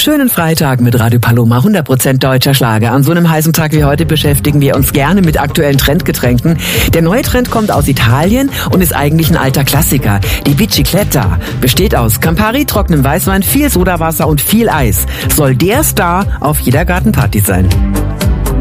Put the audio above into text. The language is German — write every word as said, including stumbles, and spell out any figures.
Schönen Freitag mit Radio Paloma, hundert Prozent deutscher Schlager. An so einem heißen Tag wie heute beschäftigen wir uns gerne mit aktuellen Trendgetränken. Der neue Trend kommt aus Italien und ist eigentlich ein alter Klassiker. Die Bicicletta besteht aus Campari, trockenem Weißwein, viel Sodawasser und viel Eis. Soll der Star auf jeder Gartenparty sein.